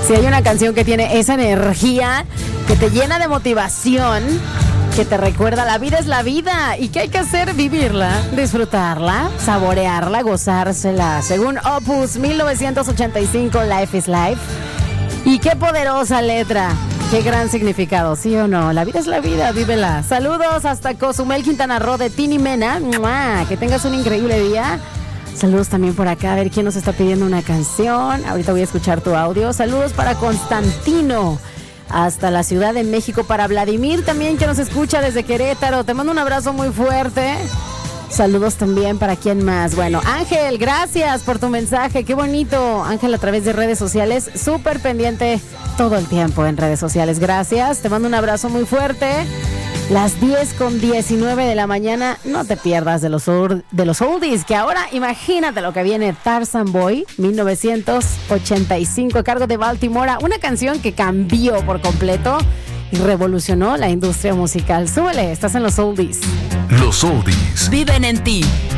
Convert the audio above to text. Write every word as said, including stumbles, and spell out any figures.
Si hay una canción que tiene esa energía, que te llena de motivación, que te recuerda la vida es la vida y que hay que hacer vivirla, disfrutarla, saborearla, gozársela. Según Opus mil novecientos ochenta y cinco, Life is Life. Y qué poderosa letra, qué gran significado, ¿sí o no? La vida es la vida, vívela. Saludos hasta Cozumel, Quintana Roo, de Tini Mena. ¡Mua! Que tengas un increíble día. Saludos también por acá, a ver quién nos está pidiendo una canción. Ahorita voy a escuchar tu audio. Saludos para Constantino, hasta la Ciudad de México. Para Vladimir también, que nos escucha desde Querétaro. Te mando un abrazo muy fuerte. Saludos también para quién más. Bueno, Ángel, gracias por tu mensaje. Qué bonito. Ángel, a través de redes sociales, súper pendiente todo el tiempo en redes sociales. Gracias. Te mando un abrazo muy fuerte. Las diez con diecinueve de la mañana, no te pierdas de los, de los oldies, que ahora imagínate lo que viene. Tarzan Boy, mil novecientos ochenta y cinco, a cargo de Baltimore, una canción que cambió por completo y revolucionó la industria musical. Súbele, estás en los oldies. Los oldies viven en ti.